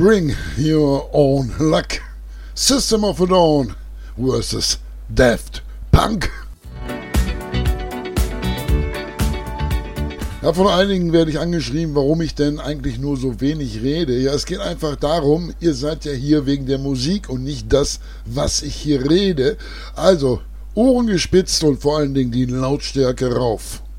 Bring Your Own Luck. System of a Down vs. Daft Punk. Ja, von einigen werde ich angeschrieben, warum ich denn eigentlich nur so wenig rede. Ja, es geht einfach darum, ihr seid ja hier wegen der Musik und nicht das, was ich hier rede. Also, Ohren gespitzt und vor allen Dingen die Lautstärke rauf.